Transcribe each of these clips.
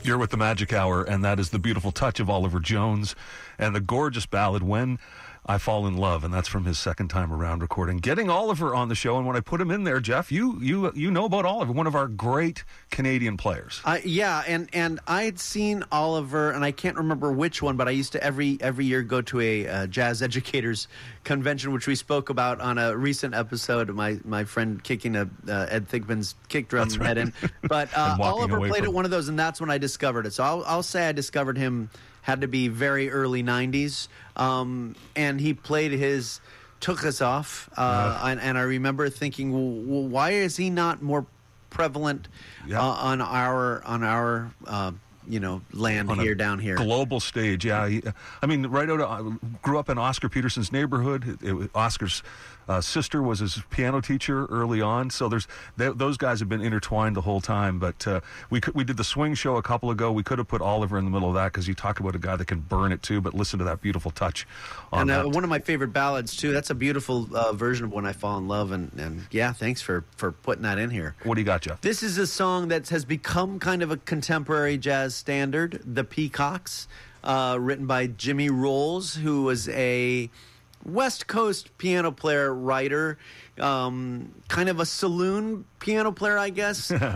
You're with the Magic Hour, and that is the beautiful touch of Oliver Jones and the gorgeous ballad, When I Fall in Love, and that's from his second time around recording. Getting Oliver on the show, and when I put him in there, Jeff, you know about Oliver, one of our great Canadian players. Yeah, and I'd seen Oliver, and I can't remember which one, but I used to every year go to a jazz educators convention, which we spoke about on a recent episode. My friend kicking Ed Thigpen's kick drum head in, but Oliver played at one of those, and that's when I discovered it. So I'll say I discovered him. Had to be very early 90s, and he played his Took Us Off, and I remember thinking, well, why is he not more prevalent on our land on here, down here? Global stage, yeah. I mean, grew up in Oscar Peterson's neighborhood. Oscar's sister was his piano teacher early on, so those guys have been intertwined the whole time. But we did the swing show a couple ago. We could have put Oliver in the middle of that because you talk about a guy that can burn it too. But listen to that beautiful touch on that. One of my favorite ballads too. That's a beautiful version of When I Fall in Love. And yeah, thanks for putting that in here. What do you got, Jeff? This is a song that has become kind of a contemporary jazz standard, The Peacocks, written by Jimmy Rolls, who was a West Coast piano player, writer, kind of a saloon piano player, I guess, and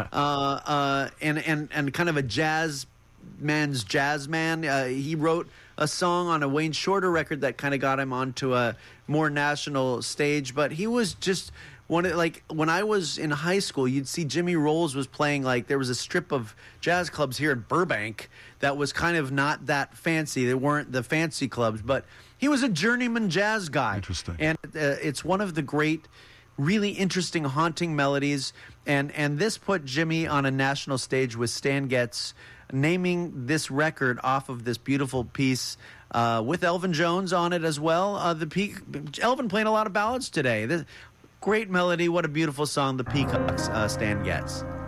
kind of a jazz man. He wrote a song on a Wayne Shorter record that kind of got him onto a more national stage, but he was just when I was in high school, you'd see Jimmy Rolls was playing, there was a strip of jazz clubs here in Burbank that was kind of not that fancy. They weren't the fancy clubs, but he was a journeyman jazz guy. Interesting. And it's one of the great, really interesting, haunting melodies. And this put Jimmy on a national stage with Stan Getz, naming this record off of this beautiful piece with Elvin Jones on it as well. Elvin playing a lot of ballads today. Great melody. What a beautiful song. The Peacocks, Stan Getz.